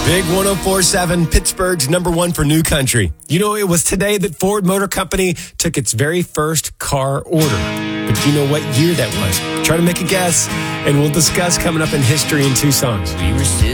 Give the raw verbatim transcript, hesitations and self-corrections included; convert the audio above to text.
Big one oh four point seven, Pittsburgh's number one for New Country. You know, it was today that Ford Motor Company took its very first car order. But do you know what year that was? Try to make a guess, and we'll discuss coming up in History in two songs. We were sitting